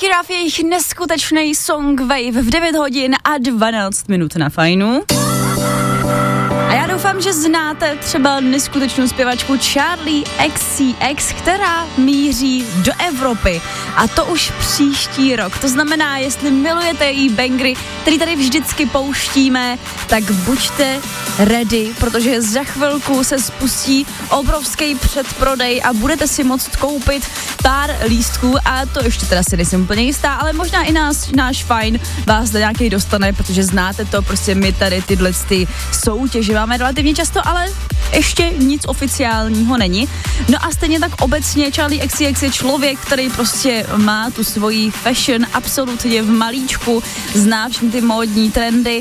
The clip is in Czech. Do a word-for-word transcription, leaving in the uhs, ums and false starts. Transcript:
Shake It Off, jejich neskutečný song Wave v devět hodin a dvanáct minut na Fajnu. A já doufám, že znáte třeba neskutečnou zpěvačku Charli X C X, která míří do Evropy. A to už příští rok. To znamená, jestli milujete její bangry, který tady vždycky pouštíme, tak buďte ready, protože za chvilku se spustí obrovský předprodej a budete si moct koupit pár lístků a to ještě teda si nejsem úplně jistá, ale možná i nás, náš Fajn vás do nějaký dostane, protože znáte to, prostě my tady tyhle ty soutěže máme relativně často, ale ještě nic oficiálního není. No a stejně tak obecně Charli X C X je člověk, který prostě má tu svoji fashion absolutně v malíčku, zná všechny ty módní trendy